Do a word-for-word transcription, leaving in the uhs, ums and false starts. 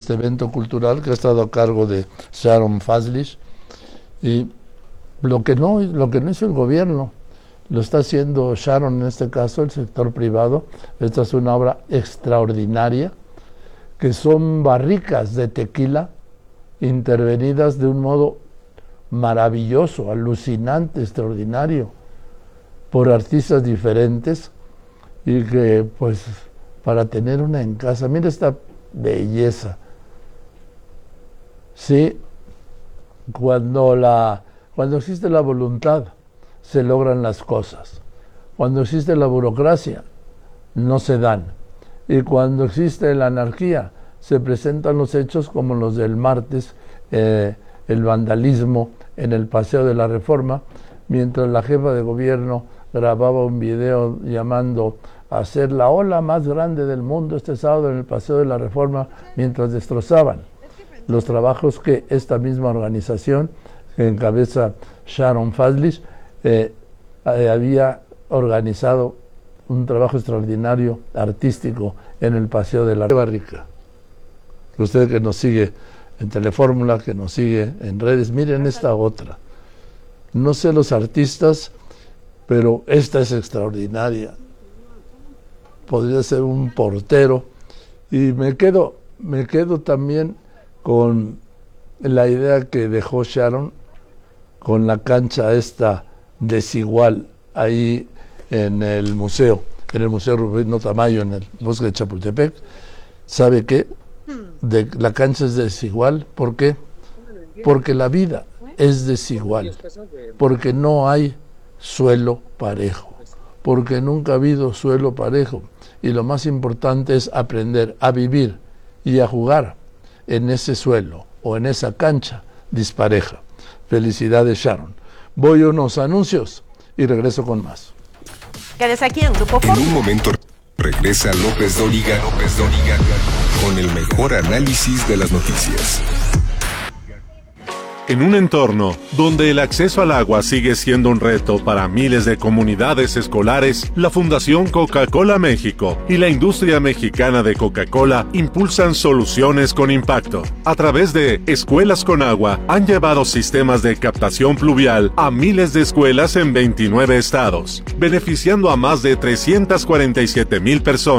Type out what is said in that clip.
este evento cultural que ha estado a cargo de Sharon Fazlish, y lo que no, lo que no hizo el gobierno, lo está haciendo Sharon, en este caso, el sector privado. Esta es una obra extraordinaria, que son barricas de tequila intervenidas de un modo maravilloso, alucinante, extraordinario, por artistas diferentes, y que pues para tener una en casa, mira esta belleza. Sí, cuando la cuando existe la voluntad se logran las cosas. Cuando existe la burocracia no se dan. Y cuando existe la anarquía se presentan los hechos como los del martes, eh, el vandalismo en el Paseo de la Reforma, mientras la jefa de gobierno grababa un video llamando a hacer la ola más grande del mundo este sábado en el Paseo de la Reforma, mientras destrozaban los trabajos que esta misma organización, que encabeza Sharon Fazlish, eh, había organizado un trabajo extraordinario artístico en el Paseo de la Barrica. Usted que nos sigue en Telefórmula, que nos sigue en redes, miren esta otra. No sé los artistas, pero esta es extraordinaria. Podría ser un portero. Y me quedo, me quedo también con la idea que dejó Sharon con la cancha esta desigual ahí en el museo, en el Museo Rubino Tamayo, en el Bosque de Chapultepec. ¿Sabe qué? De, la cancha es desigual. ¿Por qué? Porque la vida es desigual, porque no hay suelo parejo, porque nunca ha habido suelo parejo, y lo más importante es aprender a vivir y a jugar en ese suelo o en esa cancha dispareja. Felicidades, Sharon. Voy a unos anuncios y regreso con más. Quédese aquí en Grupo Fórmula. En un momento regresa López Dóriga, López Dóriga con el mejor análisis de las noticias. En un entorno donde el acceso al agua sigue siendo un reto para miles de comunidades escolares, la Fundación Coca-Cola México y la industria mexicana de Coca-Cola impulsan soluciones con impacto. A través de Escuelas con Agua, han llevado sistemas de captación pluvial a miles de escuelas en veintinueve estados, beneficiando a más de trescientas cuarenta y siete mil personas.